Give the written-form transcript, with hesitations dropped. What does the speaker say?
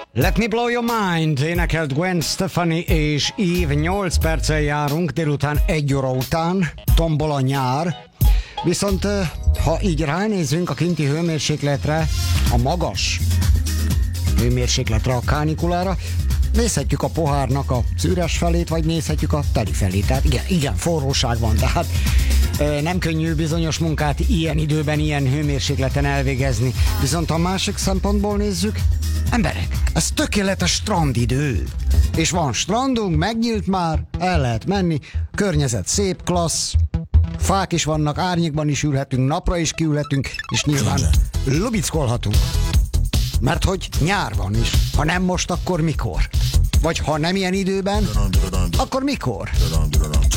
Let me blow your mind, énekelt Gwen Stefani és Eve. 8 perccel járunk, délután 1 óra után, tombol a nyár. Viszont ha így ránézünk a kinti hőmérsékletre, a magas hőmérsékletre, a kánikulára, nézhetjük a pohárnak az üres felét, vagy nézhetjük a teli felét. Tehát igen, forróság van, tehát nem könnyű bizonyos munkát ilyen időben, ilyen hőmérsékleten elvégezni. Viszont a másik szempontból nézzük, emberek, ez tökéletes strandidő. És van strandunk, megnyílt már, el lehet menni, környezet szép, klassz, fák is vannak, árnyékban is ülhetünk, napra is kiülhetünk, és nyilván lubickolhatunk. Mert hogy nyár van is. Ha nem most, akkor mikor? Vagy ha nem ilyen időben, akkor mikor?